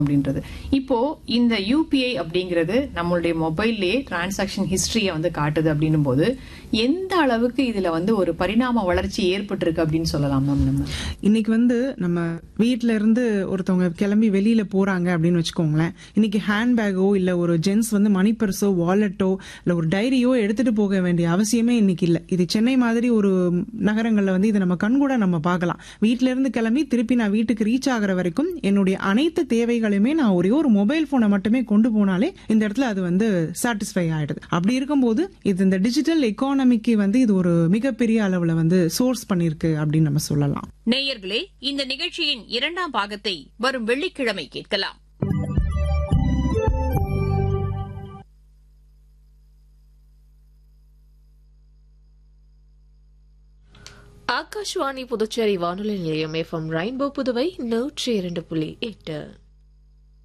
அப்படின்றது. இப்போ இந்த யூபிஐ அப்படிங்கிறது நம்மளுடைய மொபைல்லே டிரான்சாக்ஷன் ஹிஸ்டரிய வந்து காட்டுது அப்படின்னும் போது எந்த அளவுக்கு இதுல வந்து ஒரு பரிணாம வளர்ச்சி ஏற்பட்டிருக்கு அப்படின்னு சொல்லலாம் மேம் நம்ம? இன்னைக்கு வந்து நம்ம வீட்ல இருந்து ஒருத்தவங்க கிளம்பி வெளியில போறாங்க அப்படின்னு வச்சுக்கோங்களேன். இன்னைக்கு ஹேண்ட்பேக்கோ இல்ல ஒரு ஜென்ஸ் வந்து மணி பர்ஸோ வாலெட்டோ இல்ல ஒரு டைரியோ எடுத்துட்டு போக வேண்டிய அவசியமே இன்னைக்கு இல்ல. இது சென்னை மாதிரி ஒரு நகரங்கள்ல வந்து இதை நம்ம கண்கூட நம்ம பார்க்கலாம். வீட்ல இருந்து கிளம்பி திருப்பி நான் வீட்டுக்கு ரீச் ஆகிற வரைக்கும் என்னுடைய அனைத்து தேவைகளுமே நான் ஒரே ஒரு மொபைல் போனை மட்டுமே கொண்டு போனாலே இந்த இடத்துல அது வந்து சாட்டிஸ்ஃபை ஆயிடுது. அப்படி இருக்கும்போது இது இந்த டிஜிட்டல் எக்கானமிக்கு வந்து இது ஒரு மிகப்பெரிய அளவுல வந்து சோர்ஸ் பண்ணிருக்கு அப்படின்னு நம்ம சொல்லலாம். நேயர்களே, இந்த நிகழ்ச்சியின் 2ஆம் பாகத்தை வரும் வெள்ளிக்கிழமை கேட்கலாம். ஆகாஷ்வாணி புதுச்சேரி வானொலி நிலையம் FM ரெயின்போ புதுவை 102.8.